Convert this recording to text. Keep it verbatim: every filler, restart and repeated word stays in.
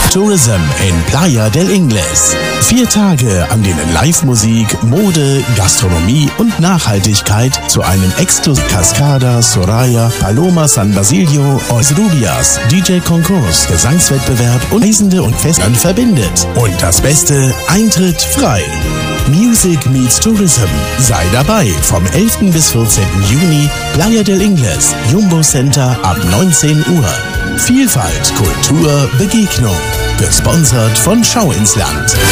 Tourism in Playa del Ingles. Vier Tage, an denen Live-Musik, Mode, Gastronomie und Nachhaltigkeit zu einem exklusiven Cascada, Soraya, Paloma San Basilio, Osrubias, D J-Konkurs, Gesangswettbewerb und Reisende und Festern verbindet. Und das Beste, Eintritt frei. Music meets Tourism. Sei dabei vom elften bis vierzehnten Juni, Playa del Ingles, Jumbo Center ab neunzehn Uhr. Vielfalt, Kultur, Begegnung. Gesponsert von Schau ins Land.